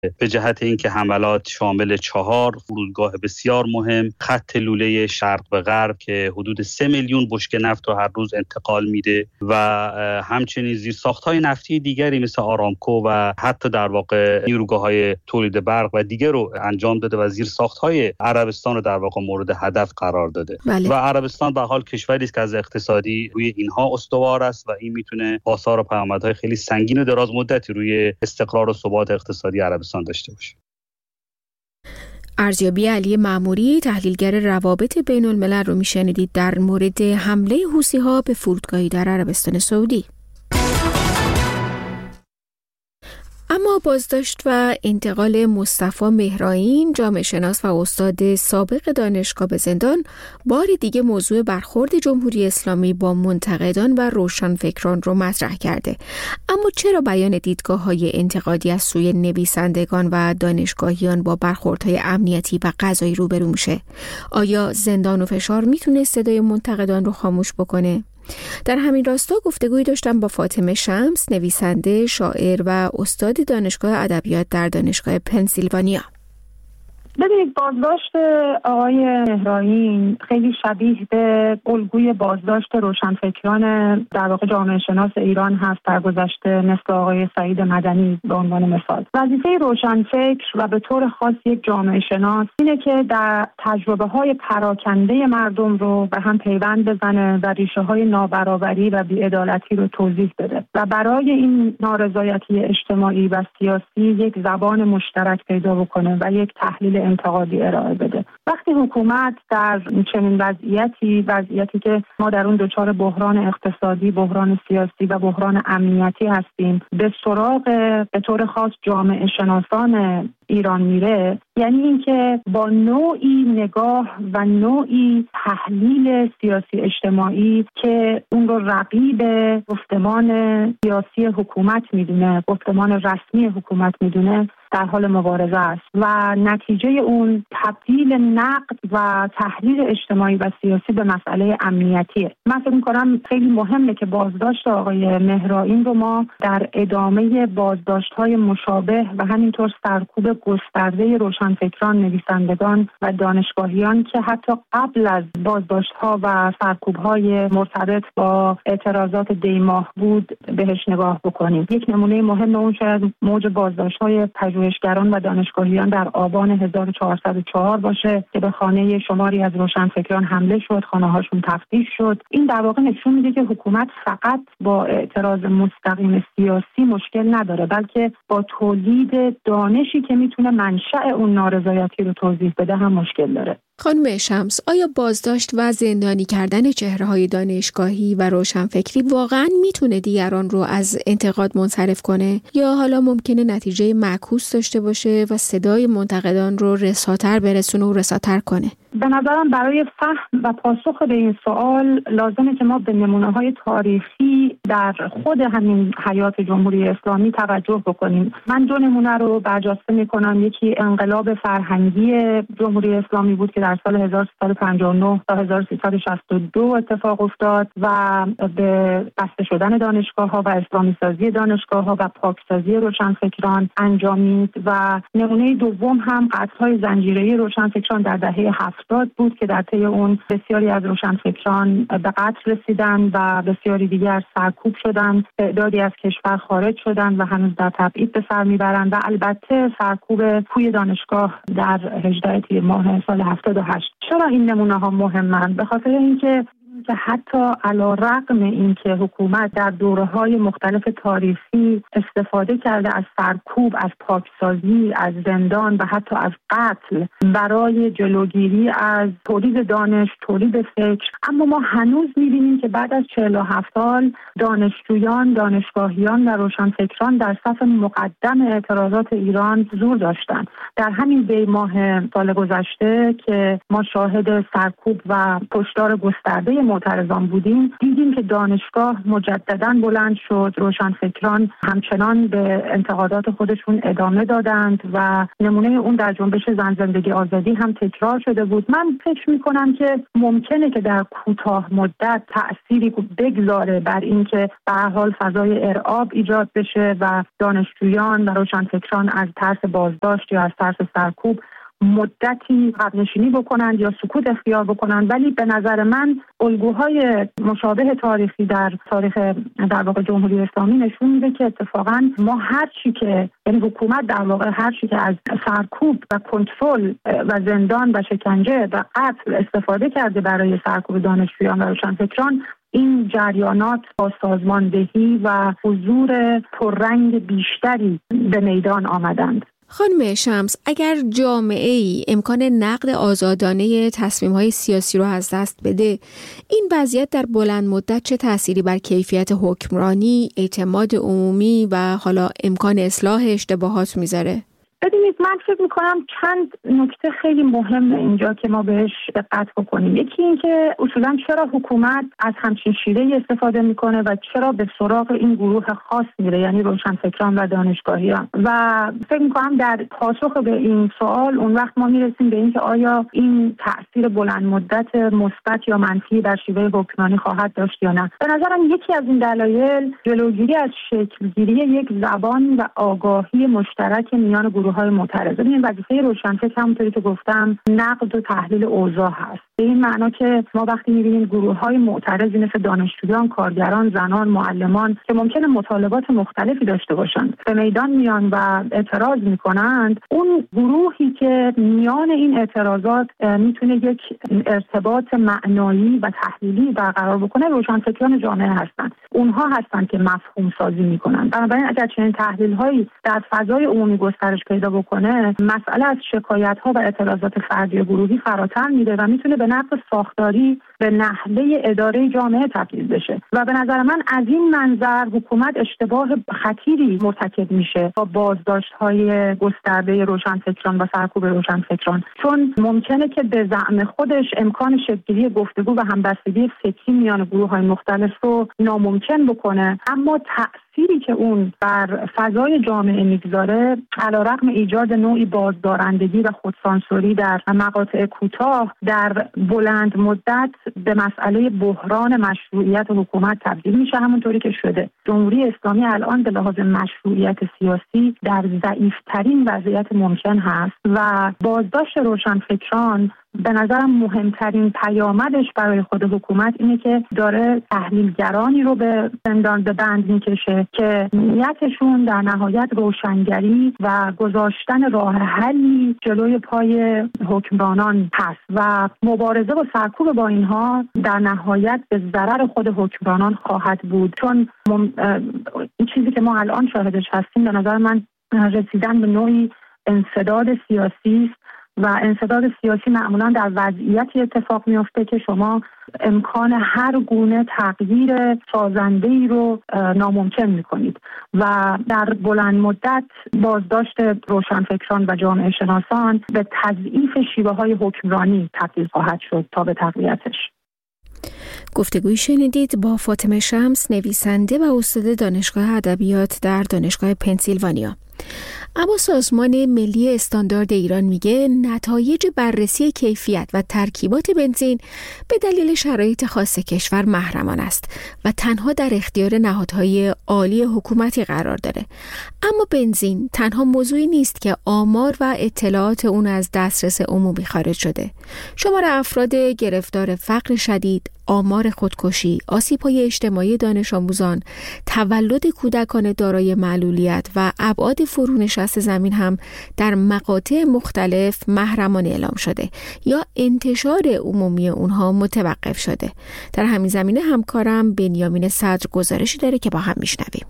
به جهت اینکه حملات شامل 4 فرودگاه بسیار مهم، خط لوله شرق به غرب که حدود 3 میلیون بشکه نفت رو هر روز انتقال میده و همچنین زیرساخت‌های نفتی دیگری مثل آرامکو و حتی در واقع نیروگاه‌های تولید برق و دیگر رو انجام داده و زیرساخت‌های عربستان رو در واقع مورد هدف قرار داده. بله. و عربستان به حال کشوری است که از اقتصادی روی اینها استوار است و این میتونه آثار و پیامدهای خیلی سنگین و دراز مدتی روی استقرار و ثبات اقتصادی عربستان داشته باشه. ارزیابی علی معموری، تحلیلگر روابط بین الملل رو میشنیدید در مورد حمله حوثی‌ها به فرودگاهی در عربستان سعودی. اما بازداشت و انتقال مصطفی مهرائین، جامعه شناس و استاد سابق دانشگاه به زندان، بار دیگه موضوع برخورد جمهوری اسلامی با منتقدان و روشنفکران رو مطرح کرده. اما چرا بیان دیدگاه‌های انتقادی از سوی نویسندگان و دانشگاهیان با برخوردهای امنیتی و قضایی روبرو میشه؟ آیا زندان و فشار میتونه صدای منتقدان رو خاموش بکنه؟ در همین راستا گفتگویی داشتم با فاطمه شمس، نویسنده، شاعر و استاد دانشگاه ادبیات در دانشگاه پنسیلوانیا. ببینید، بازداشت آقای مهرائین خیلی شبیه به الگوی بازداشت روشنفکران در واقع جامعه شناس ایران هست در گذشته، مثل آقای سعید مدنی به عنوان مثال. وظیفه روشنفکر و به طور خاص یک جامعه شناس اینه که در تجربه‌های پراکنده مردم رو به هم پیوند بزنه و ریشه‌های نابرابری و بی‌عدالتی رو توضیح بده و برای این نارضایتی اجتماعی و سیاسی یک زبان مشترک پیدا بکنه و یک تحلیل انتقادی ارائه بده. وقتی حکومت در چنین وضعیتی که ما در اون دچار بحران اقتصادی، بحران سیاسی و بحران امنیتی هستیم، به سراغ به طور خاص جامعه شناسان ایران میره، یعنی اینکه با نوعی نگاه و نوعی تحلیل سیاسی اجتماعی که اون رو رقیب گفتمان سیاسی حکومت میدونه، گفتمان رسمی حکومت میدونه، در حال مبارزه است و نتیجه اون تبدیل نقد و تحلیل اجتماعی و سیاسی به مسئله امنیتیه. من فکر می‌کنم خیلی مهمه که بازداشت آقای مهرائین رو ما در ادامه بازداشت‌های مشابه و همینطور سرکوب گسترده روشنفکران، نویسندگان و دانشگاهیان که حتی قبل از بازداشت‌ها و سرکوب‌های مرتبط با اعتراضات دیماه بود بهش نگاه بکنیم. یک نمونه مهم اون شاید موج بازداشت‌های پژوهشگران و دانشگاهیان در آبان 1404 باشه که به خانه شماری از روشنفکران حمله شد، خانه‌هاشون تفتیش شد. این در واقع نشون میده که حکومت فقط با اعتراض مستقیم سیاسی مشکل نداره، بلکه با تولید دانشی که میتونه منشأ اون نارضایتی رو توضیح بده هم مشکل داره. خانم شمس، آیا بازداشت و زندانی کردن چهره‌های دانشگاهی و روشنفکری واقعاً میتونه دیگران رو از انتقاد منصرف کنه یا حالا ممکنه نتیجه معکوس داشته باشه و صدای منتقدان رو رساتر برسونه و رساتر کنه؟ به نظرم برای فهم و پاسخ به این سوال لازمه که ما به نمونه‌های تاریخی در خود همین حیات جمهوری اسلامی توجه بکنیم. من 2 نمونه رو برجسته می‌کنم. یکی انقلاب فرهنگی جمهوری اسلامی بود که در سال 1359 تا 1362 اتفاق افتاد و به بسته شدن دانشگاه‌ها و اسلامی سازی دانشگاه‌ها و پاکسازی روشنفکران انجامید و نمونه دوم هم قتل‌های زنجیره‌ای روشنفکران در دهه 70 بود که در طی اون بسیاری از روشنفکران به قتل رسیدن و بسیاری دیگر سرکوب شدن، تعدادی از کشور خارج شدن و هنوز در تبعید به سر میبرند و البته سرکوب کوی دانشگاه در 18 تیر ماه سال 78. چرا این نمونه ها مهمند؟ به خاطر اینکه حتی علی‌رغم اینکه حکومت در دوره‌های مختلف تاریخی استفاده کرده از سرکوب، از پاکسازی، از زندان و حتی از قتل برای جلوگیری از تولید دانش، تولید فکر، اما ما هنوز می‌بینیم که بعد از 47 سال دانشجویان، دانشگاهیان و روشنفکران در صف مقدم اعتراضات ایران حضور داشتند. در همین دی ماه سال گذشته که ما شاهد سرکوب و کشتار گسترده معترضان بودیم، دیدیم که دانشگاه مجدداً بلند شد، روشنفکران همچنان به انتقادات خودشون ادامه دادند و نمونه اون در جنبش زن زندگی آزادی هم تکرار شده بود. من فکر می‌کنم که ممکنه که در کوتاه مدت تأثیری بگذاره بر اینکه به هر حال فضای ارعاب ایجاد بشه و دانشجویان و روشنفکران از ترس بازداشت یا از ترس سرکوب مدتی عقب‌نشینی بکنند یا سکوت اختیار بکنند. ولی به نظر من الگوهای مشابه تاریخی در تاریخ در واقع جمهوری اسلامی نشون میده که اتفاقا ما هر چی که یعنی حکومت در واقع هر چی که از سرکوب و کنترل و زندان و شکنجه و قتل استفاده کرده برای سرکوب دانشجویان و روشنفکران، این جریانات با سازماندهی و حضور پررنگ بیشتری به میدان آمدند. خانم شمس، اگر جامعه‌ای امکان نقد آزادانه تصمیم‌های سیاسی رو از دست بده، این وضعیت در بلند مدت چه تأثیری بر کیفیت حکمرانی، اعتماد عمومی و حالا امکان اصلاح اشتباهات میذاره؟ ببینید، من فکر میکنم چند نکته خیلی مهمه اینجا که ما بهش دقت بکنیم. یکی این که اصولا چرا حکومت از همچین شیوهی استفاده میکنه و چرا به سراغ این گروه خاص میره، یعنی روشنفکران و دانشگاهیان. و فکر میکنم در پاسخ به این سوال اون وقت ما میرسیم به این که آیا این تأثیر بلند مدت مثبت یا منفی در شیوه حکمرانی خواهد داشت یا نه. به نظرم یکی از این دلایل جلوگیری از شکلگیری یک زبان و آگاهی مشترک میان گروه‌های معترض. این وظیفه روشنفکر همونطوری که گفتم نقد و تحلیل اوضاع هست. به این معنا که ما وقتی می‌بینیم گروه‌های معترضی مثل دانشجویان، کارگران، زنان، معلمان که ممکنه مطالبات مختلفی داشته باشند به میدان میان و اعتراض می‌کنند، اون گروهی که میان این اعتراضات میتونه یک ارتباط معنایی و تحلیلی برقرار بکنه، روشنفکران جامعه هستند. اونها هستند که مفهوم سازی می‌کنند. بنابراین اگر چنین تحلیل‌هایی در فضای عمومی گسترش پیدا بکنه، مسئله از شکایت‌ها و اعتراضات فردی و گروهی فراتر میره و میتونه به نقد ساختاری به نحوه اداره جامعه تبدیل بشه. و به نظر من از این منظر حکومت اشتباه خطیری مرتکب میشه با بازداشت‌های گسترده روشنفکران و سرکوب روشنفکران، چون ممکنه که به زعم خودش امکان شکل‌گیری گفتگو و همبستگی فکری میان گروه‌های مختلف رو ناممکن بکنه، اما تأثیری که اون بر فضای جامعه میگذاره علیرغم ایجاد نوعی بازدارندگی و خودسانسوری در مقاطع کوتاه، در بلند مدت به مسئله بحران مشروعیت حکومت تبدیل میشه، همونطوری که شده. جمهوری اسلامی الان به لحاظ مشروعیت سیاسی در ضعیف‌ترین وضعیت ممکن هست و بازداشت روشنفکران به نظرم مهمترین پیامدش برای خود حکومت اینه که داره تحلیلگرانی رو به زندان به بند میکشه که نیتشون در نهایت روشنگری و گذاشتن راه حلی جلوی پای حکمرانان هست و مبارزه با سرکوب با اینها در نهایت به ضرر خود حکمرانان خواهد بود. چون این چیزی که ما الان شاهدش هستیم به نظر من رسیدن به نوعی انسداد سیاسی است و انسداد سیاسی معمولا در وضعیتی اتفاق میفته که شما امکان هر گونه تغییر سازنده‌ای رو ناممکن می‌کنید و در بلند مدت بازداشت روشنفکران و جامعه شناسان به تضعیف شیوه‌های حکمرانی تبدیل خواهد شد تا به تقویتش. گفتگویی شنیدید با فاطمه شمس، نویسنده و استاد دانشگاه ادبیات در دانشگاه پنسیلوانیا. اما سازمان ملی استاندارد ایران میگه نتایج بررسی کیفیت و ترکیبات بنزین به دلیل شرایط خاص کشور محرمان است و تنها در اختیار نهادهای عالی حکومتی قرار داره. اما بنزین تنها موضوعی نیست که آمار و اطلاعات اون از دسترس عمومی خارج شده. شمار افراد گرفتار فقر شدید، آمار خودکشی، آسیب‌های اجتماعی دانش آموزان، تولد کودکان دارای معلولیت و ابعاد فرونشست زمین هم در مقاطع مختلف محرمانه اعلام شده یا انتشار عمومی اونها متوقف شده. در همین زمینه همکارم بنیامین صدر گزارشی داره که با هم میشنویم.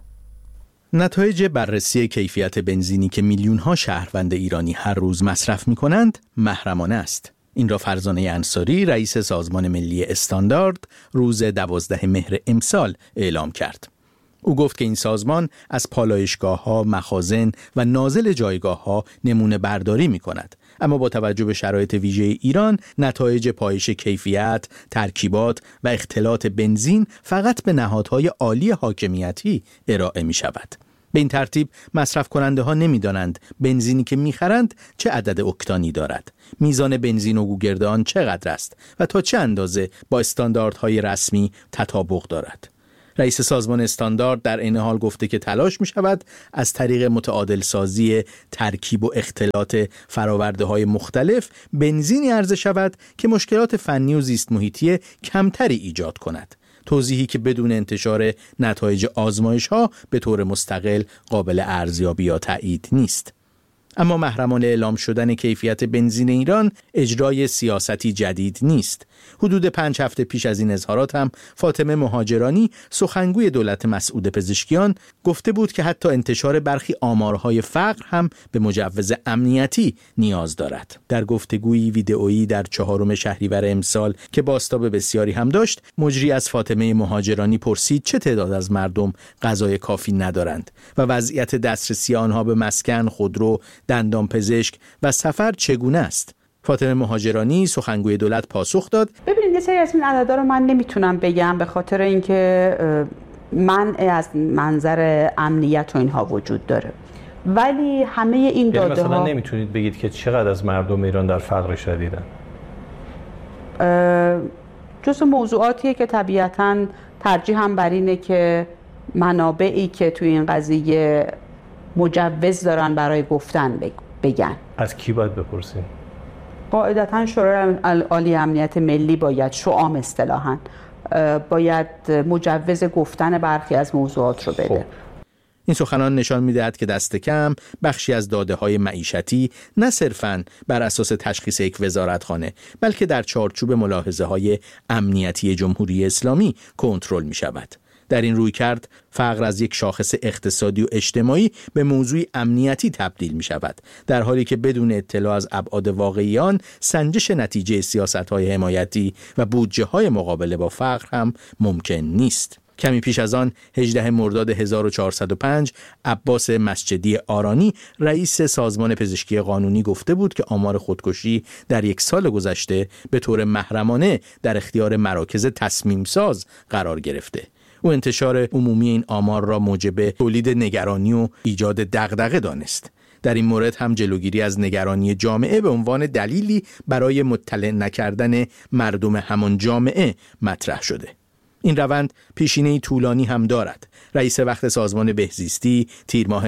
نتایج بررسی کیفیت بنزینی که میلیون‌ها شهروند ایرانی هر روز مصرف می‌کنند محرمانه است. این را فرزانه انصاری، رئیس سازمان ملی استاندارد، روز 12 مهر امسال اعلام کرد. او گفت که این سازمان از پالایشگاه‌ها، مخازن و نازل جایگاه‌ها نمونه برداری می‌کند. اما با توجه به شرایط ویژه ایران، نتایج پایش کیفیت، ترکیبات و اختلاط بنزین فقط به نهادهای عالی حاکمیتی ارائه می‌شود. به این ترتیب مصرف کننده ها نمی‌دانند بنزینی که می‌خرند چه عدد اکتانی دارد، میزان بنزین و گوگرد آن چقدر است و تا چه اندازه با استانداردهای رسمی تطابق دارد. رئیس سازمان استاندارد در این حال گفته که تلاش می‌شود از طریق متعادل سازی ترکیب و اختلاط فرآورده‌های مختلف بنزینی عرضه شود که مشکلات فنی و زیست محیطی کمتری ایجاد کند. توضیحی که بدون انتشار نتایج آزمایش‌ها به طور مستقل قابل ارزیابی یا تایید نیست. اما محرمانه اعلام شدن کیفیت بنزین ایران اجرای سیاستی جدید نیست. حدود 5 هفته پیش از این اظهارات هم فاطمه مهاجرانی سخنگوی دولت مسعود پزشکیان گفته بود که حتی انتشار برخی آمارهای فقر هم به مجوز امنیتی نیاز دارد. در گفتگویی ویدئویی در 4 شهریور امسال که بازتاب بسیاری هم داشت، مجری از فاطمه مهاجرانی پرسید چه تعداد از مردم غذای کافی ندارند و وضعیت دسترسی آنها به مسکن، خودرو، دندان پزشک و سفر چگونه است. فاطمه مهاجرانی سخنگوی دولت پاسخ داد: ببینید، یه سری از این عددا رو من نمیتونم بگم به خاطر اینکه منع از منظر امنیت و اینها وجود داره، ولی همه این داده ها مثلا نمیتونید بگید که چقدر از مردم ایران در فقر شدیدن؟ جزو موضوعاتیه که طبیعتاً ترجیحم بر اینه که منابعی که توی این قضیه مجوز دارن برای گفتن بگن. از کی باید بپرسیم؟ قاعدتاً شورای عالی امنیت ملی باید، شعام اصطلاحاً باید مجوز گفتن برخی از موضوعات رو بده. این سخنان نشان می‌دهد که دست کم بخشی از داده‌های معیشتی نه صرفاً بر اساس تشخیص یک وزارتخانه، بلکه در چارچوب ملاحظه‌های امنیتی جمهوری اسلامی کنترل می‌شود. در این رویکرد فقر از یک شاخص اقتصادی و اجتماعی به موضوع امنیتی تبدیل می شود، در حالی که بدون اطلاع از ابعاد واقعی آن سنجش نتیجه سیاست‌های حمایتی و بودجه‌های مقابله با فقر هم ممکن نیست. کمی پیش از آن 18 مرداد 1405 عباس مسجدی آرانی رئیس سازمان پزشکی قانونی گفته بود که آمار خودکشی در 1 سال گذشته به طور محرمانه در اختیار مراکز تصمیم ساز قرار گرفته. او انتشار عمومی این آمار را موجب تولید نگرانی و ایجاد دغدغه دانست. در این مورد هم جلوگیری از نگرانی جامعه به عنوان دلیلی برای مطلع نکردن مردم همان جامعه مطرح شده. این روند پیشینه‌ای طولانی هم دارد. رئیس وقت سازمان بهزیستی تیر ماه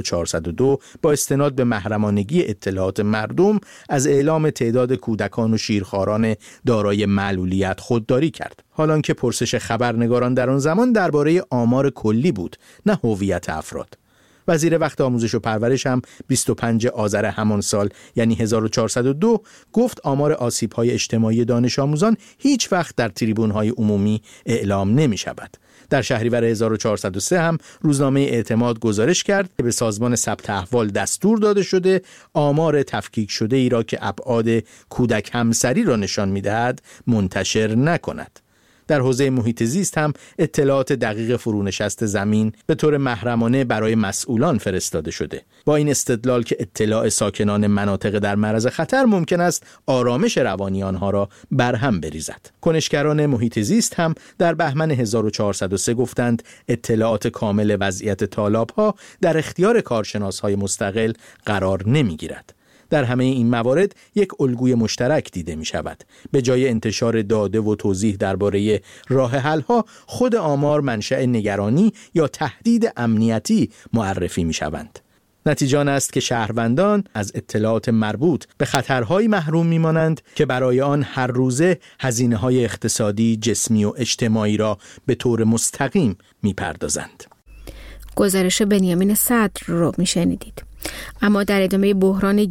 1402 با استناد به محرمانگی اطلاعات مردم از اعلام تعداد کودکان و شیرخواران دارای معلولیت خودداری کرد. حالانکه پرسش خبرنگاران در آن زمان درباره آمار کلی بود، نه هویت افراد. وزیر وقت آموزش و پرورش هم 25 آذر همان سال یعنی 1402 گفت آمار آسیب‌های اجتماعی دانش آموزان هیچ وقت در تریبون‌های عمومی اعلام نمی‌شود. در شهریور 1403 هم روزنامه اعتماد گزارش کرد که به سازمان ثبت احوال دستور داده شده آمار تفکیک شده ای را که ابعاد کودک همسری را نشان می‌دهد منتشر نکند. در حوزه محیط زیست هم اطلاعات دقیق فرونشست زمین به طور محرمانه برای مسئولان فرستاده شده، با این استدلال که اطلاع ساکنان مناطق در معرض خطر ممکن است آرامش روانی آنها را برهم بریزد. کنشگران محیط زیست هم در بهمن 1403 گفتند اطلاعات کامل وضعیت تالاب‌ها در اختیار کارشناس‌های مستقل قرار نمی‌گیرد. در همه این موارد یک الگوی مشترک دیده می شود. به جای انتشار داده و توضیح درباره راه حل‌ها، خود آمار منشأ نگرانی یا تهدید امنیتی معرفی می شوند. نتیجه آن است که شهروندان از اطلاعات مربوط به خطرهایی محروم می مانند که برای آن هر روزه هزینه‌های اقتصادی، جسمی و اجتماعی را به طور مستقیم می پردازند. گزارش بنیامین صدر رو می شنیدید. اما در ادامه بحران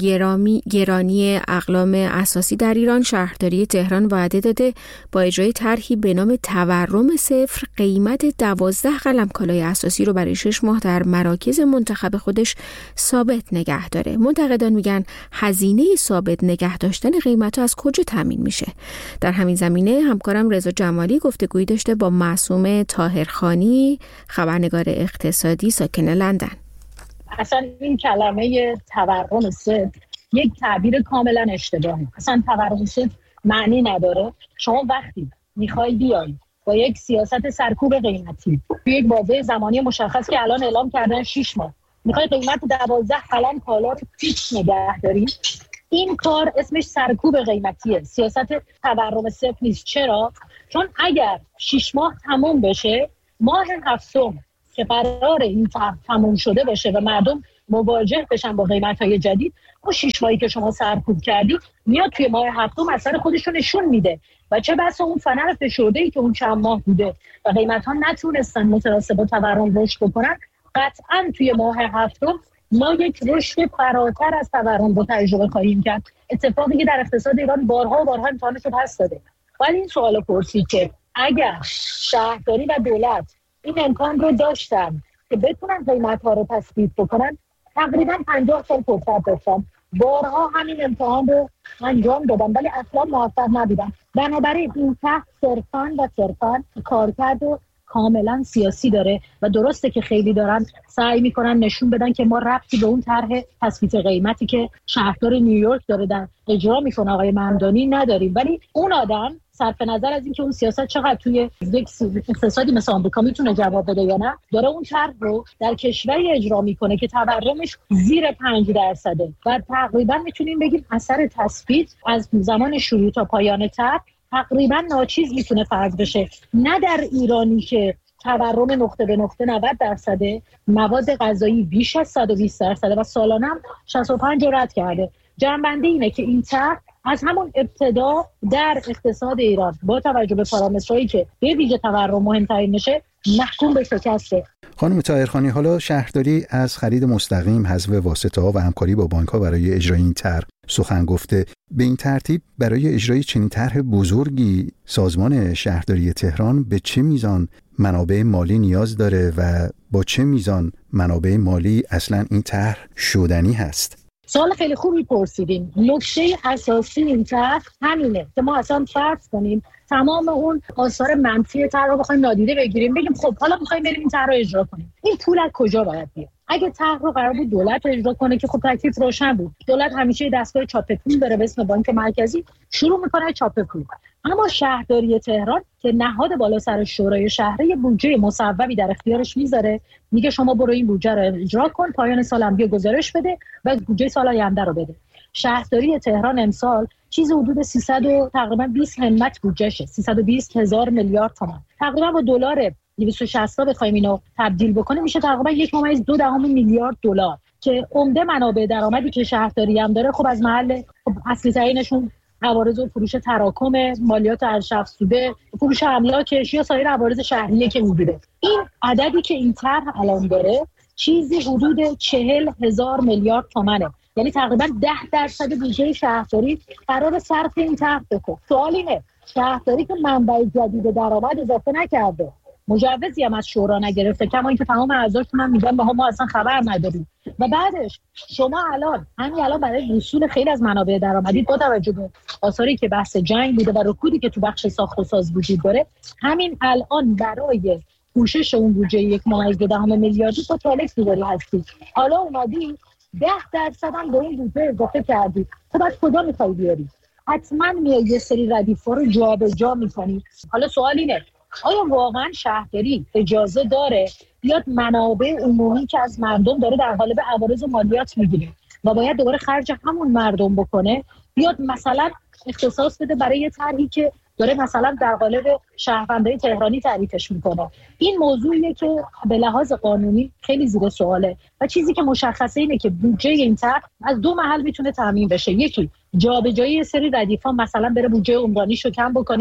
گرانی اقلام اساسی در ایران، شهرداری تهران وعده داده با اجرای طرحی به نام تورم صفر قیمت 12 قلم کالای اساسی رو برای 6 ماه در مراکز منتخب خودش ثابت نگه داره. منتقدان میگن هزینه ثابت نگه داشتن قیمت از کجا تامین میشه؟ در همین زمینه همکارم رضا جمالی گفتگویی داشته با معصومه طاهرخانی، خبرنگار اقتصادی ساکن لندن. اصلا این کلمه تورم صفر یک تعبیر کاملا اشتباهه. اصلا تورم صفر معنی نداره. شما وقتی میخوای بیای با یک سیاست سرکوب قیمتی توی یک بازه زمانی مشخص که الان اعلام کردن 6 ماه میخوای قیمت 12 قلم کالا رو فیکس نگه داری، این کار اسمش سرکوب قیمتیه. سیاست تورم صفر نیست. چرا؟ چون اگر 6 ماه تموم بشه، ماه هفتم که قرار این تموم شده باشه و مردم مواجه بشن با قیمت‌های جدید، اون 6 ماهی که شما سرکوب کردی میاد توی ماه هفتم اثر خودش رو نشون میده و چه بسا اون فنر فشرده‌ای که اون چند ماه بوده و قیمت‌ها نتونستن متناسب با تورم رشد بکنن، قطعاً توی ماه هفتم ما یک رشد فراتر از تورم رو تجربه خواهیم کرد. اتفاقی که در اقتصاد ایران بارها و بارها امتحان شد هست داده. ولی این سوال پرسید که اگر شهرداری و دولت این امکان رو داشتن که بتونن قیمت‌ها رو تثبیت بکنن، تقریباً 50 سال فرصت داشتن. بارها همین امتحان رو انجام دادن ولی اصلا موفق نبودن. بنابراین این تحت صرفاً کارکرد کاملا سیاسی داره و درسته که خیلی دارن سعی میکنن نشون بدن که ما ربطی به اون طرح تثبیت قیمتی که شهردار نیویورک داره در اجرا میکنه آقای ممدانی نداریم. ولی اون آدم صرف نظر از اینکه اون سیاست چقدر توی یک اقتصادی مثل آمریکا میتونه جواب بده یا نه، داره اون طرح رو در کشوری اجرا میکنه که تورمش زیر 5% و تقریبا میتونیم بگیم اثر تثبیت از زمان شروع تا پایان طرح تقریبا ناچیز میتونه فرض بشه. نه در ایرانی که تورم نقطه به نقطه 90%، مواد غذایی بیش از 120% و سالانه هم 65 رد کرده. جنبنده اینه که این طرح از همون ابتدا در اقتصاد ایران با توجه به پارامترهایی که به ویژه تورم مهمترین میشه محکوم به شکسته. خانم طاهرخانی، حالا شهرداری از خرید مستقیم، حذف واسطه‌ها و همکاری با بانک‌ها برای اجرای این طرح سخن گفته. به این ترتیب برای اجرای چنین طرح بزرگی سازمان شهرداری تهران به چه میزان منابع مالی نیاز داره و با چه میزان منابع مالی اصلا این طرح شدنی هست؟ سوال خیلی خوبی پرسیدین. نکته اساسی این طرح همینه که ما اصلا فرض کنیم تمام اون آثار منفی طرح رو بخوایم نادیده بگیریم، بگیم خب حالا می‌خوایم بریم این طرح رو اجرا کنیم. این پول از کجا باید بیاد؟ اگه طرح رو قرار بود دولت اجرا کنه که خب تکلیف روشن بود. دولت همیشه دستگاه چاپ پول داره به اسم بانک مرکزی، شروع می‌کنه چاپ پول. اما شهرداری تهران که نهاد بالا سر شورای شهر یه بودجه مصوبی در اختیارش میذاره، میگه شما برو این بودجه رو اجرا کن، پایان سال هم بیا گزارش بده و بودجه سال آینده رو بده. شهرداری تهران امسال چیزی حدود 320 همت بودجهشه، 320,000 میلیارد تومان. تقریبا با دلار 260 بخوایم اینو تبدیل بکنیم میشه تقریبا 1.2 میلیارد دلار که عمده منابع درآمدی که شهرداری هم داره خب از محل اصلی ترینشون عوارض و فروش تراکم مالیات ارزش افزوده، فروش املاکش یا سایر عوارض شهریه که میگیره. این عددی که این طرح الان داره چیزی حدود 40,000 میلیارد تومانه، یعنی تقریبا 10% بودجه شهرداری قرار صرف این طرح بشه. سوال اینه شهرداری که منبع جدید درآمد اضافه نکرده، مجوزی هم از شورا نگرفته، کما اینکه تمام اعضاشون هم میگن ما اصلا خبر نداریم، و بعدش شما الان برای وصول خیلی از منابع درآمدی با توجه به آثاری که بحث جنگ بوده و رکودی که تو بخش ساخت و ساز وجود داره، همین الان برای پوشش اون بودجه 1.2 میلیاردی تو تالکس می‌ذاری هستی، حالا اومدی 10% هم به این بودجه اضافه کردی. تو بعد کجا می‌خوای بیاری؟ حتما میای یه سری ردیف‌ها رو جابجا می‌کنی. حالا سوال اینه آیا واقعا شهرداری اجازه داره بیاد منابع عمومی که از مردم داره در قالب عوارض و مالیات میگیره و باید دوباره خرج همون مردم بکنه، بیاد مثلا اختصاص بده برای یه طرحی که داره مثلا در قالب شهروندای تهرانی تعریفش میکنه؟ این موضوعیه که به لحاظ قانونی خیلی زیر سواله و چیزی که مشخصه اینه که بودجه این طرح از دو محل میتونه تامین بشه. یکی جابجایی سری ردیفا، مثلا بره بودجه عمرانیشو کم بکنه،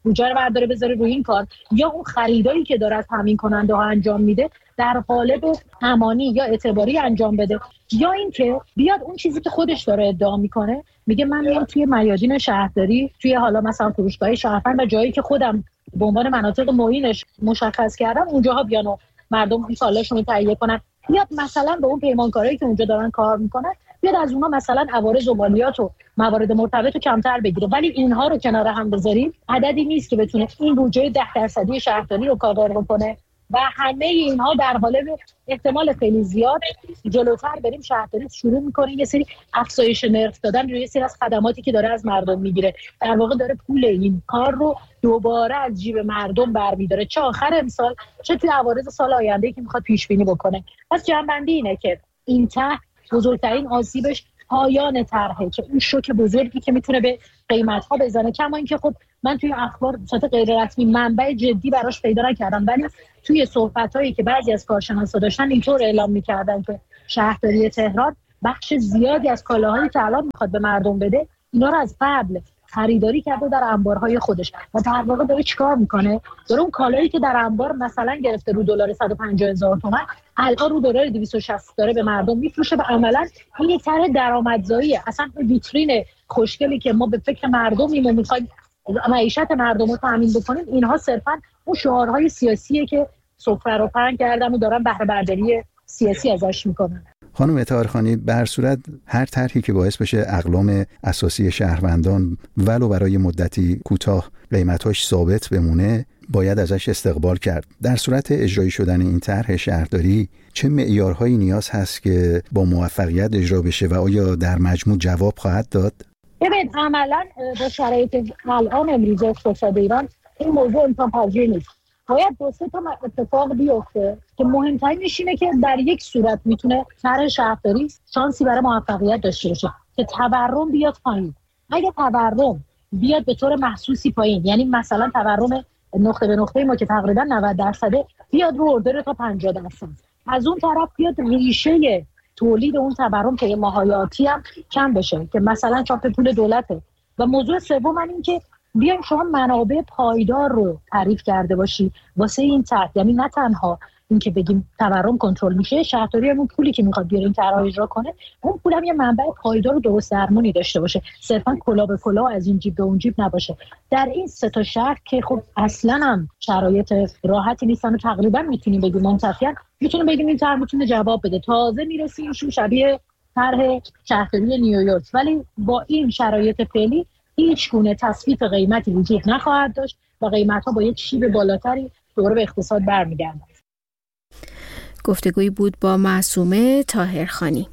بودجه رو برداره بذاره روی این کار، یا اون خریدایی که داره از تامین کننده ها انجام میده در قالب امانی یا اعتباری انجام بده، یا اینکه بیاد اون چیزی که خودش داره ادعا میکنه میگه من میام توی میادین شهرداری، توی حالا مثلا فروشگاه شهرفند و جایی که خودم به عنوان مناطق معینش مشخص کردم اونجاها بیان و مردم این کالاشون رو تهیه کنن، بیاد مثلا به اون پیمانکارایی که اونجا دارن کار میکنن بیاد از اونها مثلا عوارض و مالیات و موارد مرتبط رو کمتر بگیره. ولی اینها رو کنار هم بذاریم عددی نیست که بتونه این بودجه 10% شهرداری رو کاور کنه و همه اینها در قالب احتمال خیلی زیاد جلوتر بریم شهرداری شروع میکنه یه سری افزایش نرخ دادن روی یه سری از خدماتی که داره از مردم میگیره، در واقع داره پول این کار رو دوباره از جیب مردم برمیداره، چه آخر امسال چه توی عوارض سال آینده که میخواد پیش بینی بکنه. پس جنبندی اینه که این طرح بزرگترین آسیبش پایان طرحه که اون شوک بزرگی که میتونه به قیمت ها بزنه، کما اینکه خب من توی اخبار صورت غیر رسمی منبع جدی براش پیدا نکردم، ولی توی صحبت هایی که بعضی از کارشناسا داشتن اینطور اعلام میکردن که شهرداری تهران بخش زیادی از کالاهایی که الان میخواد به مردم بده اینا رو از قبل خریداری کرده در انبارهای خودش و در واقع داره چیکار میکنه؟ داره اون کالایی که در انبار مثلا گرفته رو دلار 150,000 تومان الان رو دلار 260 داره به مردم میفروشه و عملا این یک طرح درآمدزاییه. اصلا ویترین خوشگلی که ما به فکر مردمیم و میخوایم معیشت مردم رو تامین بکنیم، اینها صرفا اون شعارهای سیاسیه که سفره رو پهن کردن و دارن بهره برداری سیاسی ازش میکنن. خانم طاهرخانی، به هر صورت هر طرحی که باعث بشه اقلام اساسی شهروندان ولو برای مدتی کوتاه قیمتاش ثابت بمونه باید ازش استقبال کرد. در صورت اجرایی شدن این طرح شهرداری چه معیارهایی نیاز هست که با موفقیت اجرا بشه و آیا در مجموع جواب خواهد داد؟ ببین عملا با شرایط الان امروز اقتصاد ایران این موضوع امکان پذیر نیست. باید 2-3 تا اتفاق بیفته که مهمترینش اینه که در یک صورت میتونه طرح شهرداری شانسی برای موفقیت داشته باشه که تورم بیاد پایین. اگه تورم بیاد به طور محسوسی پایین، یعنی مثلا تورم نقطه به نقطه ما که تقریبا 90% بیاد رو اردر تا 50%، از اون طرف بیاد ریشه تولید اون تورم که ماهیاتی هم کم بشه که مثلا چاپ پول دولته. و موضوع سوم این که بیایم شما منابع پایدار رو تعریف کرده باشی واسه این طرح، یعنی نه تنها این که بگیم تورم کنترل میشه، شهرداری همون پولی که میخواد بیاره این طرح اجرا کنه اون پول هم یه منبع پایدار و درست درمانی داشته باشه، صرفا کلا به کلا از این جیب به اون جیب نباشه. در این 3 تا شهر که خب اصلا هم شرایط راحتی نیستن و تقریبا میتونیم بگیم منتفیان، میتونیم بگیم این طرح میتونه جواب بده. تازه میرسیم شبیه طرح شهرداری نیویورک، ولی با این شرایط فعلی هیچ گونه تصفیه قیمتی وجود نخواهد داشت و قیمت‌ها با یک شیب بالاتری دوباره به اقتصاد برمیگردند. گفتگویی بود با معصومه طاهرخانی.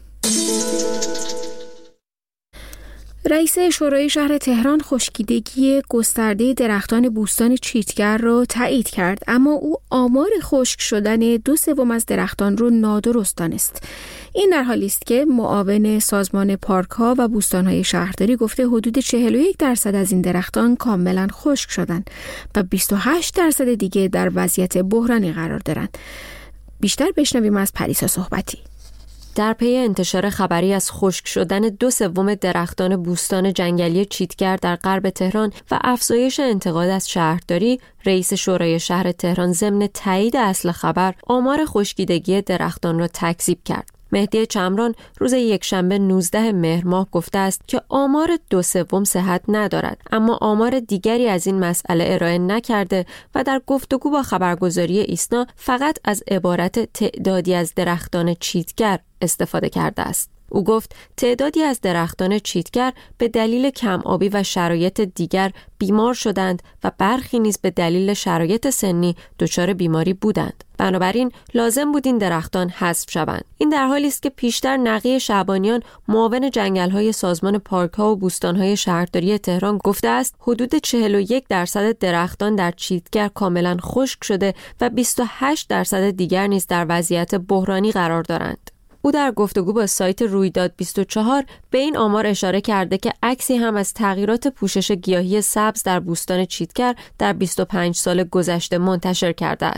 رئیس شورای شهر تهران خشکیدگی گسترده درختان بوستان چیتگر را تایید کرد، اما او آمار خشک شدن 2/3 از درختان را نادرست دانست. این در حالی است که معاون سازمان پارک‌ها و بوستان‌های شهرداری گفته حدود 41% از این درختان کاملا خشک شدند و 28% دیگه در وضعیت بحرانی قرار دارند. بیشتر بشنویم از پریسا صحبتی. در پی انتشار خبری از خشک شدن 2/3 درختان بوستان جنگلی چیتگر در غرب تهران و افزایش انتقاد از شهرداری، رئیس شورای شهر تهران ضمن تایید اصل خبر آمار خشکیدگی درختان را تکذیب کرد. مهدی چمران روز یکشنبه 19 مهر ماه گفته است که آمار 2/3 صحت ندارد، اما آمار دیگری از این مسئله ارائه نکرده و در گفتگو با خبرگزاری ایسنا فقط از عبارت تعدادی از درختان چیتگر استفاده کرده است. او گفت تعدادی از درختان چیتگر به دلیل کم آبی و شرایط دیگر بیمار شدند و برخی نیز به دلیل شرایط سنی دچار بیماری بودند. بنابراین لازم بود این درختان حذف شوند. این در حالی است که پیشتر نقی شعبانیان، معاون جنگل‌های سازمان پارک‌ها و بوستان‌های شهرداری تهران گفته است حدود 41% درختان در چیتگر کاملا خشک شده و 28% دیگر نیز در وضعیت بحرانی قرار دارند. او در گفتگو با سایت رویداد 24 به این آمار اشاره کرده که عکسی هم از تغییرات پوشش گیاهی سبز در بوستان چیتگر در 25 سال گذشته منتشر کرده است.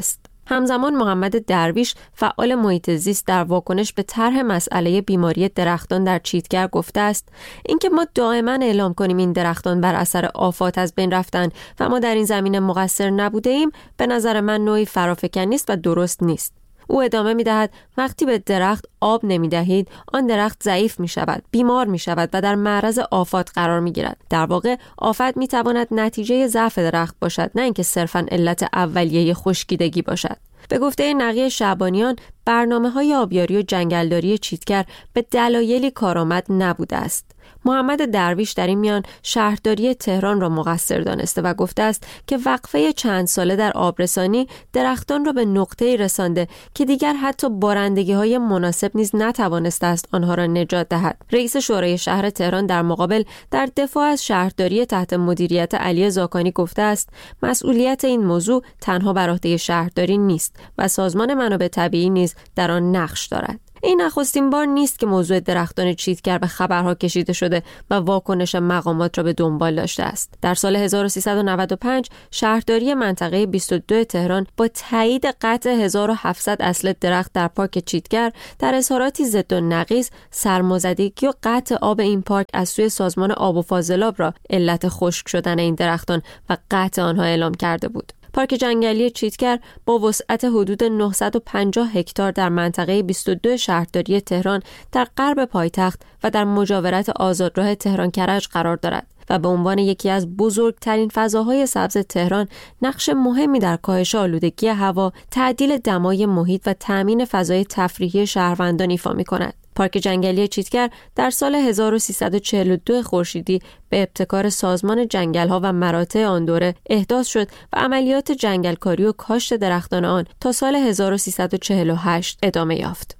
همزمان محمد درویش فعال محیط زیست در واکنش به طرح مسئله بیماری درختان در چیتگر گفته است اینکه ما دائما اعلام کنیم این درختان بر اثر آفات از بین رفتن و ما در این زمینه مقصر نبوده ایم به نظر من نوعی فرافکنی است و درست نیست. او ادامه می‌دهد وقتی به درخت آب نمی‌دهید آن درخت ضعیف می‌شود، بیمار می‌شود و در معرض آفات قرار می‌گیرد. در واقع آفت می‌تواند نتیجه ضعف درخت باشد، نه اینکه صرفاً علت اولیه خشکیدگی باشد. به گفته نقی شعبانیان برنامه‌های آبیاری و جنگلداری چیتگر به دلایلی کارآمد نبوده است. محمد درویش در این میان شهرداری تهران را مقصر دانسته و گفته است که وقفه چند ساله در آبرسانی درختان را به نقطه‌ای رسانده که دیگر حتی بارندگی‌های مناسب نیز نتوانسته است آنها را نجات دهد. رئیس شورای شهر تهران در مقابل در دفاع از شهرداری تحت مدیریت علی زاکانی گفته است مسئولیت این موضوع تنها بر عهده شهرداری نیست و سازمان منابع طبیعی نیز در آن نقش دارد. این نخستین بار نیست که موضوع درختان چیتگر به خبرها کشیده شده و واکنش مقامات را به دنبال داشته است. در سال 1395 شهرداری منطقه 22 تهران با تایید قطع 1700 اصل درخت در پارک چیتگر در اظهاراتی ضد و نقیض سرمازدگی و قطع آب این پارک از سوی سازمان آب و فاضلاب را علت خشک شدن این درختان و قطع آنها اعلام کرده بود. پارک جنگلی چیتگر با وسعت حدود 950 هکتار در منطقه 22 شهرداری تهران در غرب پایتخت و در مجاورت آزادراه تهران کرج قرار دارد و به عنوان یکی از بزرگترین فضاهای سبز تهران نقش مهمی در کاهش آلودگی هوا، تعدیل دمای محیط و تأمین فضای تفریحی شهروندان ایفا می‌کند. پارک جنگلی چیتگر در سال 1342 خورشیدی به ابتکار سازمان جنگل‌ها و مراتع آن دوره احداث شد و عملیات جنگلکاری و کاشت درختان آن تا سال 1348 ادامه یافت.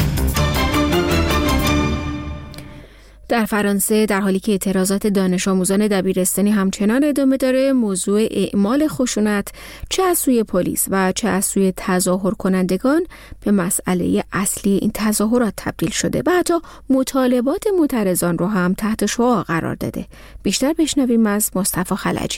در فرانسه در حالی که اعتراضات دانش آموزان دبیرستانی همچنان ادامه داره، موضوع اعمال خشونت چه از سوی پلیس و چه از سوی تظاهر کنندگان به مسئله اصلی این تظاهرات تبدیل شده و حتی مطالبات معترضان رو هم تحت شعاع قرار داده. بیشتر بشنویم از مصطفی خلجی.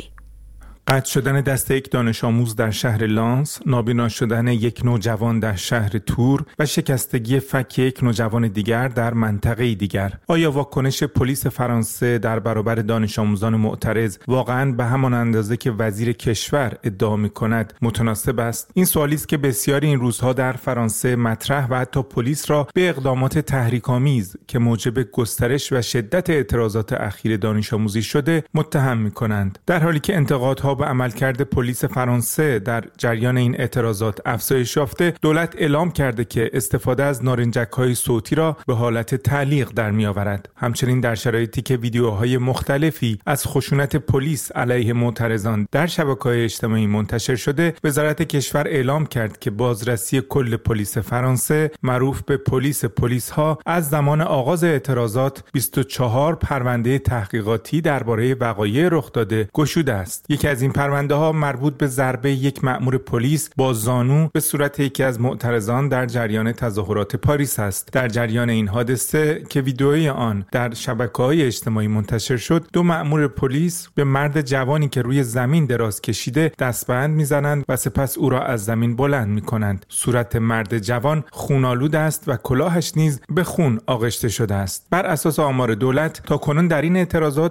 قطع شدن دست یک دانش آموز در شهر لانس، نابینا شدن یک نوجوان در شهر تور و شکستگی فک یک نوجوان دیگر در منطقه دیگر. آیا واکنش پلیس فرانسه در برابر دانش آموزان معترض واقعاً به همان اندازه که وزیر کشور ادعا می‌کند متناسب است؟ این سوالی است که بسیاری این روزها در فرانسه مطرح و حتی پلیس را به اقدامات تحریک‌آمیز که موجب گسترش و شدت اعتراضات اخیر دانش آموزی شده متهم می‌کنند. در حالی که انتقادها به عملکرد پلیس فرانسه در جریان این اعتراضات افزایش یافته، دولت اعلام کرده که استفاده از نارنجک‌های صوتی را به حالت تعلیق در می‌آورد. همچنین در شرایطی که ویدیوهای مختلفی از خشونت پلیس علیه معترضان در شبکه‌های اجتماعی منتشر شده، وزارت کشور اعلام کرد که بازرسی کل پلیس فرانسه معروف به پلیس‌ها از زمان آغاز اعتراضات 24 پرونده تحقیقاتی درباره وقایع رخ داده گشوده است. یکی از این پرونده ها مربوط به ضربه یک مأمور پلیس با زانو به صورت یکی از معترضان در جریان تظاهرات پاریس است. در جریان این حادثه که ویدئوی آن در شبکه‌های اجتماعی منتشر شد، دو مأمور پلیس به مرد جوانی که روی زمین دراز کشیده دستبند میزنند و سپس او را از زمین بلند میکنند. صورت مرد جوان خونالود است و کلاهش نیز به خون آغشته شده است. بر اساس آمار دولت تاکنون در این اعتراضات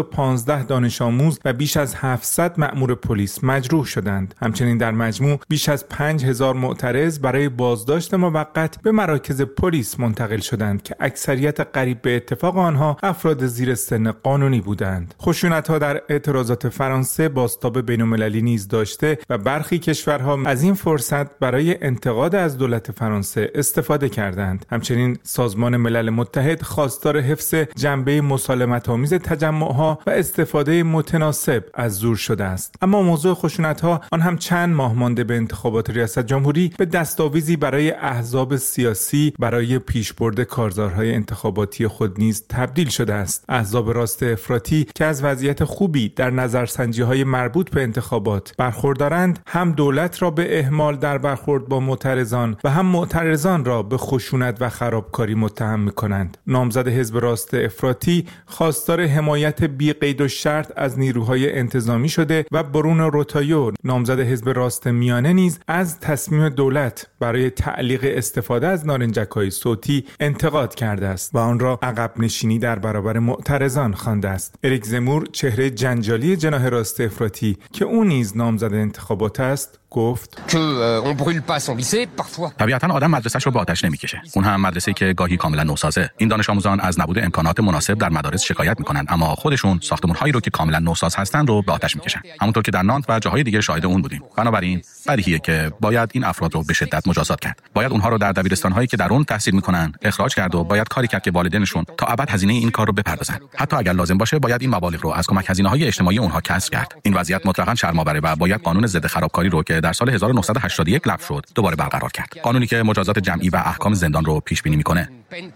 215 دانش آموز و بیش از 700 مأمور پلیس مجروح شدند. همچنین در مجموع بیش از 5000 معترض برای بازداشت موقت به مراکز پلیس منتقل شدند که اکثریت قریب به اتفاق آنها افراد زیر سن قانونی بودند. خشونت‌ها در اعتراضات فرانسه بازتاب بین‌المللی نیز داشته و برخی کشورها از این فرصت برای انتقاد از دولت فرانسه استفاده کردند. همچنین سازمان ملل متحد خواستار حفظ جنبه مسالمت‌آمیز تجمع‌ها و استفاده متناسب از زور شده است. اما موضوع خشونت‌ها آن هم چند ماه مانده به انتخابات ریاست جمهوری به دستاویزی برای احزاب سیاسی برای پیشبرد کارزارهای انتخاباتی خود نیز تبدیل شده است. احزاب راست افراطی که از وضعیت خوبی در نظرسنجی‌های مربوط به انتخابات برخوردارند، هم دولت را به اهمال در برخورد با معترضان و هم معترضان را به خشونت و خرابکاری متهم می‌کنند. نامزد حزب راست افراطی خواستار حمایت بی قید و شرط از نیروهای انتظامی شده شده و برونو روتایو نامزد حزب راست میانه نیز از تصمیم دولت برای تعلیق استفاده از نارنجک‌های صوتی انتقاد کرده است و آن را عقب نشینی در برابر معترضان خوانده است. اریک زمور، چهره جنجالی جناح راست افراطی که او نیز نامزد انتخابات است، گفت طبیعتاً آدم مدرسه‌ش رو با آتش نمی‌کشه. اون هم مدرسه‌ای که گاهی کاملا نوسازه. این دانش آموزان از نبود امکانات مناسب در مدارس شکایت می‌کنند، اما خودشون ساختمان‌هایی رو که کاملا نوساز هستن رو به آتش می‌کشن. همونطور که در نانت و جاهای دیگه شاهد اون بودیم. بنابراین بدیهیه که باید این افراد رو به شدت مجازات کرد. باید اونها رو در دبیرستان‌هایی که در اون تحصیل می‌کنن اخراج کرد و باید کاری کرد که والدینشون تا ابد هزینه این کار رو بپردازن. حتی اگر لازم باشه باید این مبالغ رو از کمک هزینه‌های اجتماعی اونها کسر کرد. این وضعیت مطلقاً شرم‌آوره و باید قانون ضد خرابکاری رو که در سال 1981 لغو شد دوباره برقرار کرد. قانونی که مجازات جمعی و احکام زندان رو پیش بینی می‌کنه.